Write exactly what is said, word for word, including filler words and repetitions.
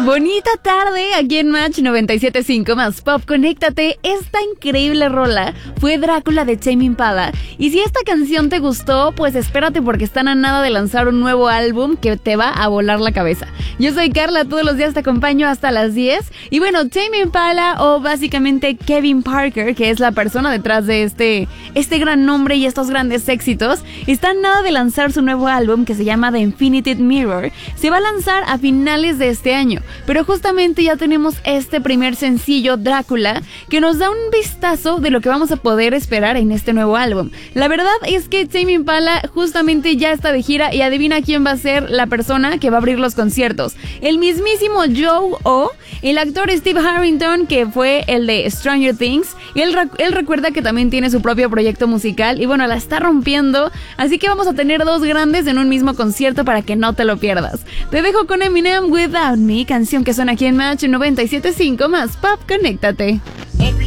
Bonita tarde aquí en Match noventa y siete punto cinco más Pop. Conéctate. Esta increíble rola fue Drácula de Tame Impala. Y si esta canción te gustó, pues espérate porque están a nada de lanzar un nuevo álbum que te va a volar la cabeza. Yo soy Carla, todos los días te acompaño hasta las diez. Y bueno, Tame Impala, o básicamente Kevin Parker, que es la persona detrás de este, este gran nombre y estos grandes éxitos, está a nada de lanzar su nuevo álbum que se llama The Infinite Mirror. Se va a lanzar a finales de este año, pero justamente ya tenemos este primer sencillo, Drácula, que nos da un vistazo de lo que vamos a poder esperar en este nuevo álbum. La verdad es que Tame Impala justamente ya está de gira y adivina quién va a ser la persona que va a abrir los conciertos. El mismísimo Joe O, el actor Steve Harrington, que fue el de Stranger Things. Él, él recuerda que también tiene su propio proyecto musical y bueno, la está rompiendo, así que vamos a tener dos grandes en un mismo concierto para que no te lo pierdas. Te dejo con Eminem, Without Me, canción que suena aquí en Match noventa y siete punto cinco más Pop. Conéctate.